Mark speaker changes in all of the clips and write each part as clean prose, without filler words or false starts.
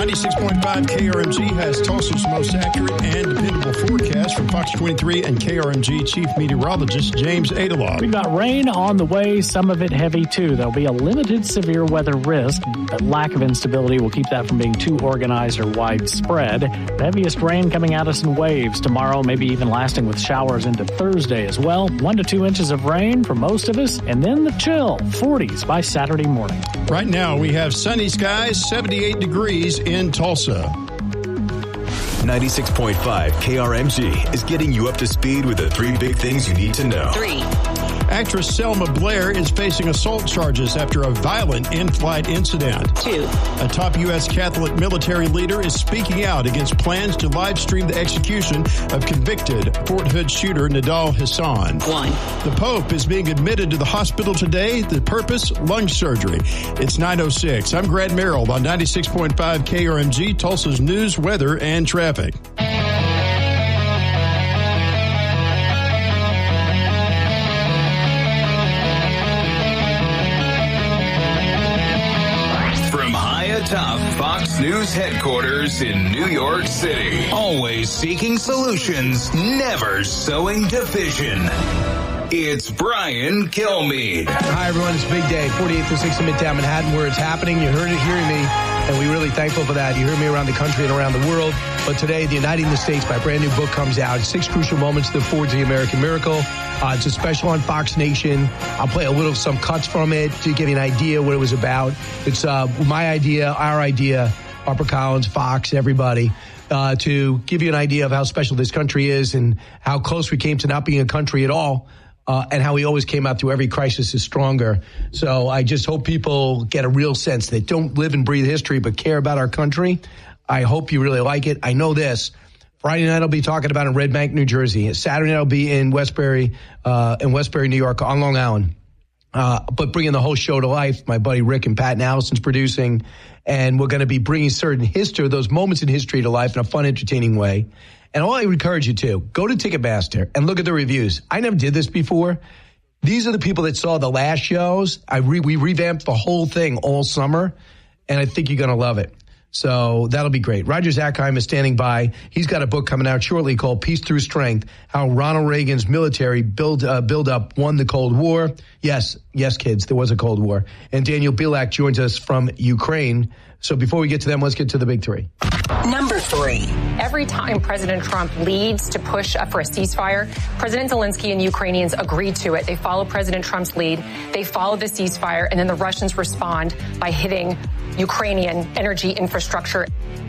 Speaker 1: 96.5 KRMG has Tulsa's most accurate and dependable forecast from Fox 23 and KRMG Chief Meteorologist James Adelov.
Speaker 2: We've got rain on the way, some of it heavy too. There'll be a limited severe weather risk, but lack of instability will keep that from being too organized or widespread. The heaviest rain coming at us in waves tomorrow, maybe even lasting with showers into Thursday as well. 1 to 2 inches of rain for most of us, and then the chill, 40s by Saturday morning.
Speaker 1: Right now we have sunny skies, 78 degrees in Tulsa.
Speaker 3: 96.5 KRMG is getting you up to speed with the 3 big things you need to know.
Speaker 4: 3.
Speaker 1: Actress Selma Blair is facing assault charges after a violent in-flight incident.
Speaker 4: 2.
Speaker 1: A top U.S. Catholic military leader is speaking out against plans to live stream the execution of convicted Fort Hood shooter Nidal Hassan.
Speaker 4: 1.
Speaker 1: The Pope is being admitted to the hospital today. The purpose, lung surgery. It's 9:06. I'm Grant Merrill on 96.5 KRMG, Tulsa's news, weather, and traffic.
Speaker 5: Top Fox News headquarters in New York City. Always seeking solutions, never sowing division. It's Brian Kilmeade.
Speaker 6: Hi, everyone. It's a big day. 48th and 6th in Midtown Manhattan, where it's happening. You heard it, hearing me, and we're really thankful for that. You heard me around the country and around the world. But today, The Uniting the States, my brand new book, comes out. 6 crucial moments that forged the American miracle. It's a special on Fox Nation. I'll play some cuts from it to give you an idea what it was about. It's my idea, our idea, HarperCollins, Fox, everybody, to give you an idea of how special this country is and how close we came to not being a country at all. And how we always came out through every crisis is stronger. So I just hope people get a real sense that don't live and breathe history but care about our country. I hope you really like it. I know this. Friday night I'll be talking about in Red Bank, New Jersey. Saturday night I'll be in Westbury, New York, on Long Island. But bringing the whole show to life, my buddy Rick and Pat and Allison's producing, and we're going to be bringing certain history, those moments in history to life in a fun, entertaining way. And all I encourage you to, go to Ticketmaster and look at the reviews. I never did this before. These are the people that saw the last shows. We revamped the whole thing all summer, and I think you're going to love it. So that'll be great. Roger Zackheim is standing by. He's got a book coming out shortly called Peace Through Strength, How Ronald Reagan's Military Build Up Won the Cold War. Yes, kids, there was a Cold War. And Daniel Bilak joins us from Ukraine. So before we get to them, let's get to the big 3.
Speaker 4: Number 3.
Speaker 7: Every time President Trump leads to push for a ceasefire, President Zelensky and Ukrainians agree to it. They follow President Trump's lead. They follow the ceasefire, and then the Russians respond by hitting Ukrainian energy infrastructure.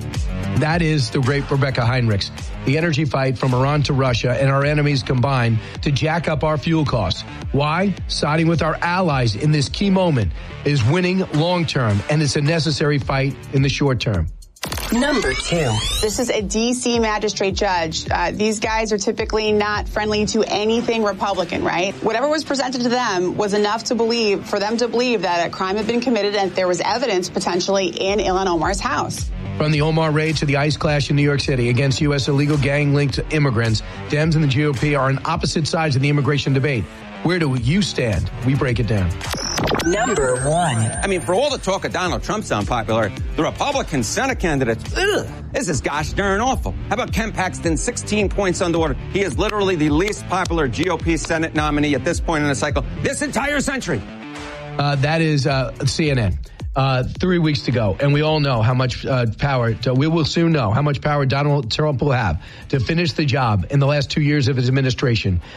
Speaker 6: That is the great Rebecca Heinrichs. The energy fight from Iran to Russia and our enemies combine to jack up our fuel costs. Why? Siding with our allies in this key moment is winning long term, and it's a necessary fight in the short term.
Speaker 4: Number 2.
Speaker 8: This is a D.C. magistrate judge. These guys are typically not friendly to anything Republican, right? Whatever was presented to them was enough for them to believe that a crime had been committed and there was evidence potentially in Ilhan Omar's house.
Speaker 6: From the Omar raid to the ICE clash in New York City against U.S. illegal gang-linked immigrants, Dems and the GOP are on opposite sides of the immigration debate. Where do you stand? We break it down.
Speaker 4: Number 1.
Speaker 9: I mean, for all the talk of Donald Trump's unpopular, the Republican Senate candidates, this is gosh darn awful. How about Ken Paxton, 16 points underwater? He is literally the least popular GOP Senate nominee at this point in the cycle this entire century.
Speaker 6: That is CNN. 3 weeks to go, and we all know how much power, we will soon know how much power Donald Trump will have to finish the job in the last 2 years of his administration.